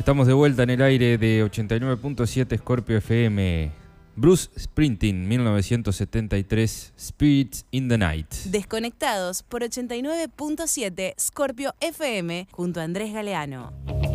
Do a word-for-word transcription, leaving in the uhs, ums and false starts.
Estamos de vuelta en el aire de ochenta y nueve punto siete Scorpio F M. Bruce Springsteen, mil novecientos setenta y tres, Spirits in the Night. Desconectados por ochenta y nueve punto siete Scorpio F M junto a Andrés Galeano.